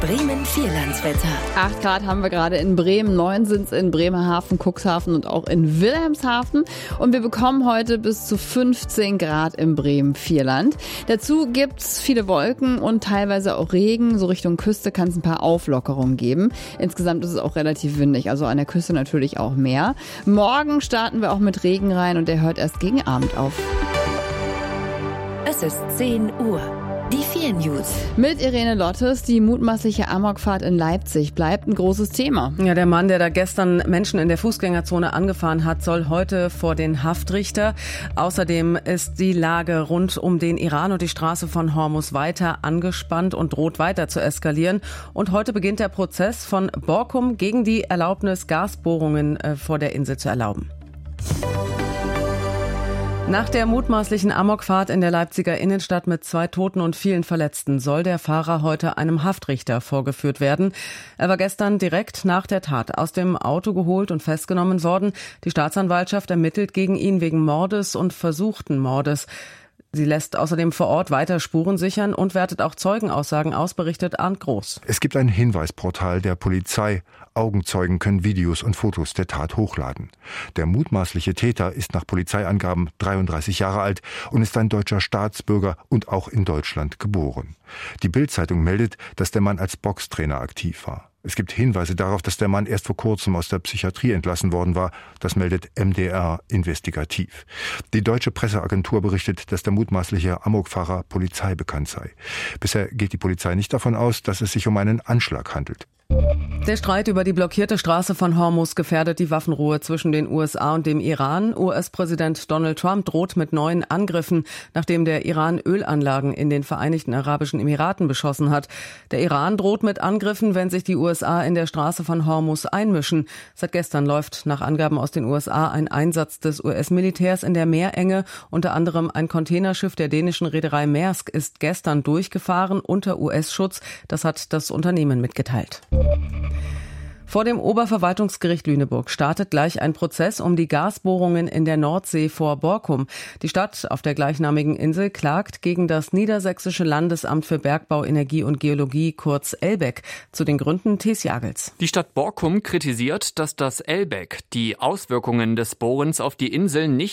Bremen-Vierlandswetter. 8 Grad haben wir gerade in Bremen, 9 sind es in Bremerhaven, Cuxhaven und auch in Wilhelmshaven. Und wir bekommen heute bis zu 15 Grad im Bremen-Vierland. Dazu gibt's viele Wolken und teilweise auch Regen. So Richtung Küste kann es ein paar Auflockerungen geben. Insgesamt ist es auch relativ windig, also an der Küste natürlich auch mehr. Morgen starten wir auch mit Regen rein und der hört erst gegen Abend auf. Es ist 10 Uhr. Die 4 News. Mit Irene Lottes, die mutmaßliche Amokfahrt in Leipzig bleibt ein großes Thema. Ja, der Mann, der da gestern Menschen in der Fußgängerzone angefahren hat, soll heute vor den Haftrichter. Außerdem ist die Lage rund um den Iran und die Straße von Hormuz weiter angespannt und droht weiter zu eskalieren. Und heute beginnt der Prozess von Borkum gegen die Erlaubnis, Gasbohrungen vor der Insel zu erlauben. Nach der mutmaßlichen Amokfahrt in der Leipziger Innenstadt mit 2 Toten und vielen Verletzten soll der Fahrer heute einem Haftrichter vorgeführt werden. Er war gestern direkt nach der Tat aus dem Auto geholt und festgenommen worden. Die Staatsanwaltschaft ermittelt gegen ihn wegen Mordes und versuchten Mordes. Sie lässt außerdem vor Ort weiter Spuren sichern und wertet auch Zeugenaussagen aus, berichtet Arndt Groß. Es gibt ein Hinweisportal der Polizei. Augenzeugen können Videos und Fotos der Tat hochladen. Der mutmaßliche Täter ist nach Polizeiangaben 33 Jahre alt und ist ein deutscher Staatsbürger und auch in Deutschland geboren. Die Bild-Zeitung meldet, dass der Mann als Boxtrainer aktiv war. Es gibt Hinweise darauf, dass der Mann erst vor kurzem aus der Psychiatrie entlassen worden war. Das meldet MDR investigativ. Die deutsche Presseagentur berichtet, dass der mutmaßliche Amokfahrer polizeibekannt sei. Bisher geht die Polizei nicht davon aus, dass es sich um einen Anschlag handelt. Der Streit über die blockierte Straße von Hormuz gefährdet die Waffenruhe zwischen den USA und dem Iran. US-Präsident Donald Trump droht mit neuen Angriffen, nachdem der Iran Ölanlagen in den Vereinigten Arabischen Emiraten beschossen hat. Der Iran droht mit Angriffen, wenn sich die USA in der Straße von Hormuz einmischen. Seit gestern läuft nach Angaben aus den USA ein Einsatz des US-Militärs in der Meerenge. Unter anderem ein Containerschiff der dänischen Reederei Maersk ist gestern durchgefahren unter US-Schutz. Das hat das Unternehmen mitgeteilt. Vor dem Oberverwaltungsgericht Lüneburg startet gleich ein Prozess um die Gasbohrungen in der Nordsee vor Borkum. Die Stadt auf der gleichnamigen Insel klagt gegen das Niedersächsische Landesamt für Bergbau, Energie und Geologie, kurz ELBEG. Zu den Gründen Thies Jagels. Die Stadt Borkum kritisiert, dass das ELBEG die Auswirkungen des Bohrens auf die Insel nicht